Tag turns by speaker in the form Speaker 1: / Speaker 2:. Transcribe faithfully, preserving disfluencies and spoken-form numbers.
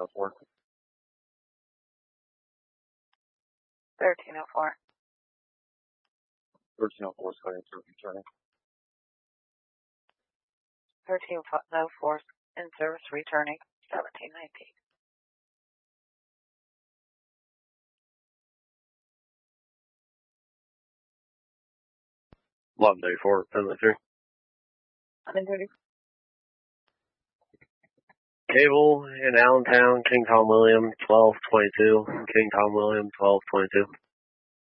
Speaker 1: oh four.
Speaker 2: thirteen oh four.
Speaker 1: thirteen oh four is going to returning.
Speaker 2: thirteen oh four in service returning. seventeen nineteen.
Speaker 1: eleven thirty-four, Penalty three.
Speaker 2: eleven thirty.
Speaker 1: Cable in Allentown, King Tom William, twelve twenty-two. King Tom William, twelve twenty-two.